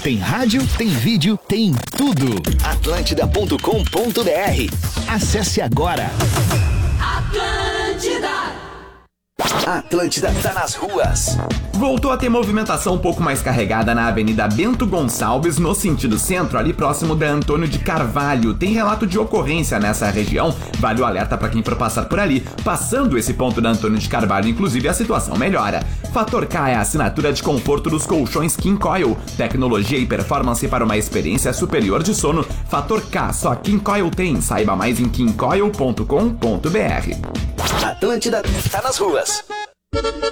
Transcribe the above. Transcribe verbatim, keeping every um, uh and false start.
Tem rádio, tem vídeo, tem tudo. Atlântida ponto com ponto br. Acesse agora. Atlântida. Atlântida tá nas ruas. Voltou a ter movimentação um pouco mais carregada na Avenida Bento Gonçalves, no sentido centro, ali próximo da Antônio de Carvalho. Tem relato de ocorrência nessa região, vale o alerta para quem for passar por ali. Passando esse ponto da Antônio de Carvalho, inclusive, a situação melhora. Fator K é a assinatura de conforto dos colchões King Coil. Tecnologia e performance para uma experiência superior de sono. Fator K, só King Coil tem. Saiba mais em king coil ponto com ponto br. Atlântida tá nas ruas.